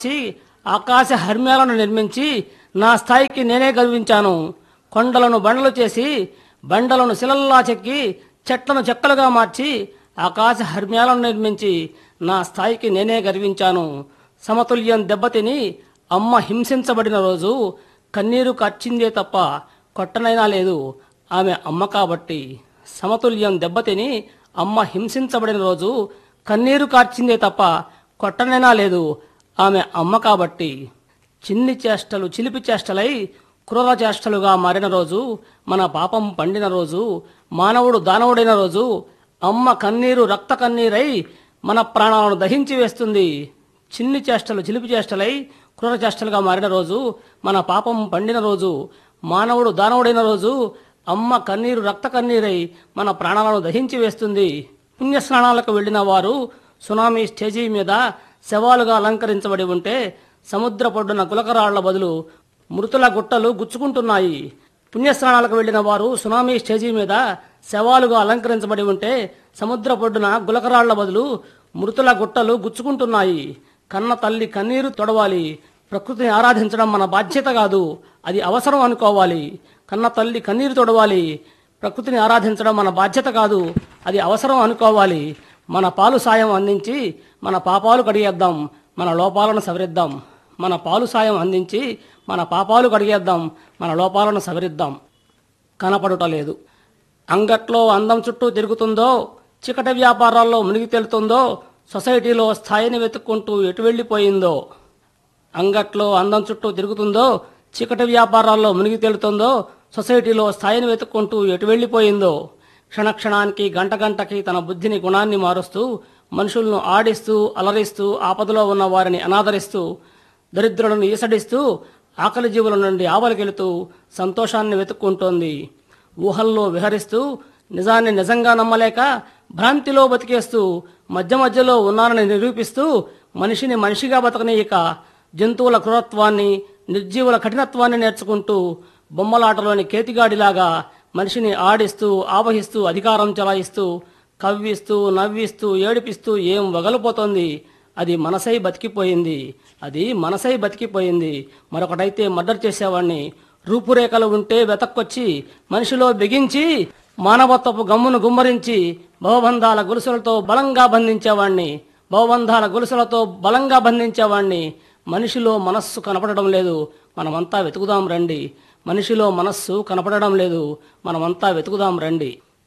చి ఆకాశ హర్మ్యాలను నిర్మించి నా స్థాయికి నేనే గర్వించాను. కొండలను బండలు చేసి బండలను శిలల్లా చెక్కి చెట్లను చెక్కలుగా మార్చి ఆకాశ హర్మ్యాలను నిర్మించి నా స్థాయికి నేనే గర్వించాను. సమతుల్యం దెబ్బతిని అమ్మ హింసించబడిన రోజు కన్నీరు కార్చిందే తప్ప కొట్టనైనా లేదు, ఆమె అమ్మ కాబట్టి. సమతుల్యం దెబ్బతిని అమ్మ హింసించబడిన రోజు కన్నీరు కార్చిందే తప్ప కొట్టనైనా లేదు, ఆమె అమ్మ కాబట్టి. చిన్ని చేష్టలు చిలిపి చేష్టలై క్రూర చేష్టలుగా మారిన రోజు, మన పాపం పండిన రోజు, మానవుడు దానవుడైన రోజు, అమ్మ కన్నీరు రక్త కన్నీరై మన ప్రాణాలను దహించి వేస్తుంది. చిన్ని చేష్టలు చిలిపి చేష్టలై క్రూర చేష్టలుగా మారిన రోజు, మన పాపం పండిన రోజు, మానవుడు దానవుడైన రోజు, అమ్మ కన్నీరు రక్త కన్నీరై మన ప్రాణాలను దహించి వేస్తుంది. పుణ్యస్నానాలకు వెళ్లిన వారు సునామీ స్టేజీ మీద శవాలుగా అలంకరించబడి ఉంటే సముద్ర పొడ్డున గులకరాళ్ల బదులు మృతుల గుట్టలు గుచ్చుకుంటున్నాయి. పుణ్యస్నానాలకు వెళ్లిన వారు సునామీ స్టేజీ మీద శవాలుగా అలంకరించబడి ఉంటే సముద్ర పొడ్డున గులకరాళ్ల బదులు మృతుల గుట్టలు గుచ్చుకుంటున్నాయి. కన్న తల్లి కన్నీరు తొడవాలి. ప్రకృతిని ఆరాధించడం మన బాధ్యత కాదు, అది అవసరం అనుకోవాలి. కన్న తల్లి కన్నీరు తొడవాలి. ప్రకృతిని ఆరాధించడం మన బాధ్యత కాదు, అది అవసరం అనుకోవాలి. మన పాలు సాయం అందించి మన పాపాలు కడిగేద్దాం, మన లోపాలను సవరిద్దాం. మన పాలు సాయం అందించి మన పాపాలు కడిగేద్దాం, మన లోపాలను సవరిద్దాం. కనపడుట లేదు. అంగట్లో అందం చుట్టూ తిరుగుతుందో, చికటి వ్యాపారాల్లో మునిగి తేలుతుందో, సొసైటీలో స్థాయిని వెతుక్కుంటూ ఎటు వెళ్ళిపోయిందో. అంగట్లో అందం చుట్టూ తిరుగుతుందో, చికటి వ్యాపారాల్లో మునిగి తేలుతుందో, సొసైటీలో స్థాయిని వెతుక్కుంటూ ఎటు వెళ్ళిపోయిందో. క్షణక్షణానికి గంట గంటకి తన బుద్ధిని గుణాన్ని మారుస్తూ మనుషులను ఆడిస్తూ అలరిస్తూ ఆపదలో ఉన్న వారిని అనాదరిస్తూ దరిద్రులను ఈసడిస్తూ ఆకలి జీవుల నుండి ఆవలికెళుతూ సంతోషాన్ని వెతుక్కుంటోంది. ఊహల్లో విహరిస్తూ నిజాన్ని నిజంగా నమ్మలేక భ్రాంతిలో బతికేస్తూ మధ్య మధ్యలో ఉన్నానని నిరూపిస్తూ మనిషిని మనిషిగా బతకనీయక జంతువుల క్రూరత్వాన్ని నిర్జీవుల కఠినత్వాన్ని నేర్చుకుంటూ బొమ్మలాటలోని కేతిగాడిలాగా మనిషిని ఆడిస్తూ ఆవహిస్తూ అధికారం చలాయిస్తూ కవ్విస్తూ నవ్విస్తూ ఏడిపిస్తూ ఏం వగలిపోతోంది. అది మనసై బతికిపోయింది, అది మనసై బతికిపోయింది. మరొకటైతే మర్డర్ చేసేవాణ్ణి. రూపురేఖలు ఉంటే వెతక్కొచ్చి మనిషిలో బిగించి మానవత్వపు గమ్మును గుమ్మరించి భవబంధాల గొలుసులతో బలంగా బంధించేవాణ్ణి, భవబంధాల గొలుసులతో బలంగా బంధించేవాణ్ణి. మనిషిలో మనస్సు కనపడడం లేదు, మనమంతా వెతుకుదాం రండి. మనిషిలో మనస్సు కనపడడం లేదు, మనమంతా వెతుకుదాం రండి.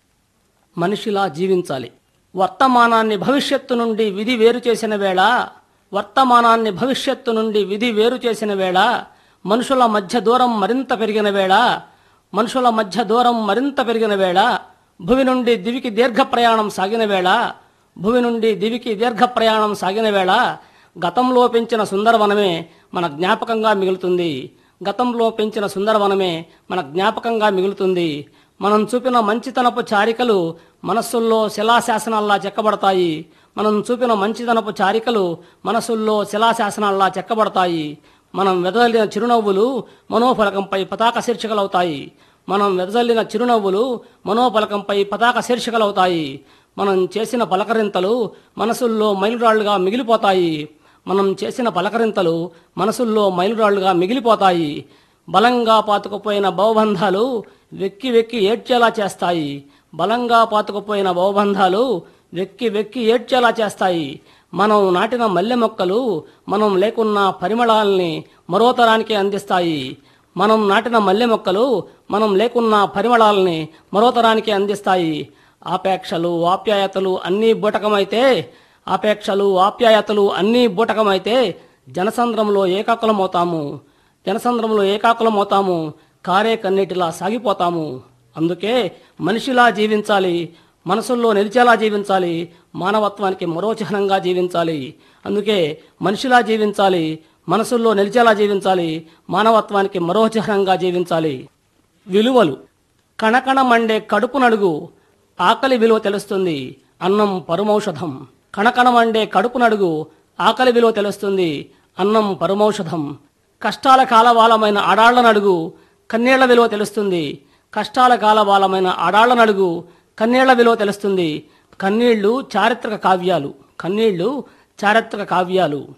మనిషిలా జీవించాలి. వర్తమానాన్ని భవిష్యత్తు నుండి విధి వేరు చేసిన వేళ, వర్తమానాన్ని భవిష్యత్తు నుండి విధి వేరు చేసిన వేళ, మనుషుల మధ్య దూరం మరింత పెరిగిన వేళ, మనుషుల మధ్య దూరం మరింత పెరిగిన వేళ, భువి నుండి దివికి దీర్ఘ ప్రయాణం సాగిన వేళ, భువి నుండి దివికి దీర్ఘ ప్రయాణం సాగిన వేళ, గతంలో పెంచిన సుందరవనమే మన జ్ఞాపకంగా మిగులుతుంది. గతంలో పెంచిన సుందరవనమే మన జ్ఞాపకంగా మిగులుతుంది. మనం చూపిన మంచితనపు చారికలు మనస్సుల్లో శిలాశాసనాల్లా చెక్కబడతాయి. మనం చూపిన మంచితనపు చారికలు మనస్సుల్లో శిలాశాసనాల్లా చెక్కబడతాయి. మనం వెదజల్లిన చిరునవ్వులు మనోఫలకంపై పతాక శీర్షికలవుతాయి. మనం వెదజల్లిన చిరునవ్వులు మనోఫలకంపై పతాక శీర్షికలవుతాయి. మనం చేసిన పలకరింతలు మనసుల్లో మైలురాళ్లుగా మిగిలిపోతాయి. మనం చేసిన పలకరింతలు మనసుల్లో మైలురాళ్లుగా మిగిలిపోతాయి. బలంగా పాతుకుపోయిన భవబంధాలు వెక్కి వెక్కి ఏడ్చేలా చేస్తాయి. బలంగా పాతుకుపోయిన భవబంధాలు వెక్కి వెక్కి ఏడ్చేలా చేస్తాయి. మనం నాటిన మల్లె మొక్కలు మనం లేకున్న పరిమళాల్ని మరో తరానికి అందిస్తాయి. మనం నాటిన మల్లె మొక్కలు మనం లేకున్న పరిమళాలని మరో తరానికి అందిస్తాయి. ఆపేక్షలు ఆప్యాయతలు అన్నీ బూటకమైతే, ఆపేక్షలు ఆప్యాయతలు అన్నీ బూటకమైతే జనసంద్రంలో ఏకాకులమవుతాము. జనసంద్రంలో ఏకాకులమవుతాము, కారే కన్నీటిలా సాగిపోతాము. అందుకే మనిషిలా జీవించాలి, మనసుల్లో నిలిచేలా జీవించాలి, మానవత్వానికి మరో చిహ్నంగా జీవించాలి. అందుకే మనిషిలా జీవించాలి, మనసుల్లో నిలిచేలా జీవించాలి, మానవత్వానికి మరో చిహ్నంగా జీవించాలి. విలువలు. కణకణ మండే కడుపు నడుగు ఆకలి విలువ తెలుస్తుంది, అన్నం పరమౌషధం. కణకణ మండే కడుపు నడుగు ఆకలి విలువ తెలుస్తుంది, అన్నం పరమౌషధం. కష్టాల కాలవాలమైన ఆడాళ్ల నడుగు కన్నీళ్ల విలువ తెలుస్తుంది. కష్టాల కాలవాలమైన ఆడాళ్ల నడుగు కన్నీళ్ల విలువ తెలుస్తుంది. కన్నీళ్లు చారిత్రక కావ్యాలు, కన్నీళ్లు చారిత్రక కావ్యాలు.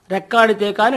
రెక్కాడితే కాని